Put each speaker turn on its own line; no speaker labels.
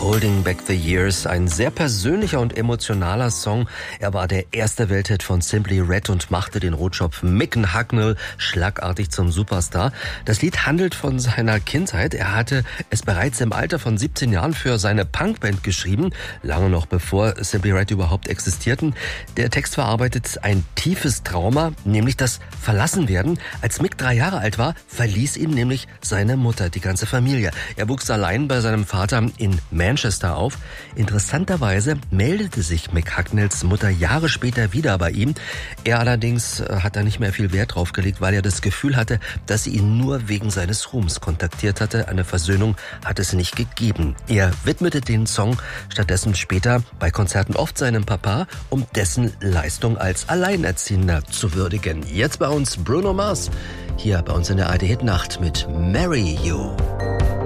Holding Back the Years, ein sehr persönlicher und emotionaler Song. Er war der erste Welthit von Simply Red und machte den Rotschopf Mick Hucknall schlagartig zum Superstar. Das Lied handelt von seiner Kindheit. Er hatte es bereits im Alter von 17 Jahren für seine Punkband geschrieben, lange noch bevor Simply Red überhaupt existierten. Der Text verarbeitet ein tiefes Trauma, nämlich das Verlassenwerden. Als Mick 3 Jahre alt war, verließ ihn nämlich seine Mutter, die ganze Familie. Er wuchs allein bei seinem Vater in Manchester auf. Interessanterweise meldete sich Mick Hucknalls Mutter Jahre später wieder bei ihm. Er allerdings hat da nicht mehr viel Wert drauf gelegt, weil er das Gefühl hatte, dass sie ihn nur wegen seines Ruhms kontaktiert hatte. Eine Versöhnung hat es nicht gegeben. Er widmete den Song stattdessen später bei Konzerten oft seinem Papa, um dessen Leistung als Alleinerziehender zu würdigen. Jetzt bei uns Bruno Mars, hier bei uns in der ARD Hit Nacht mit Marry You.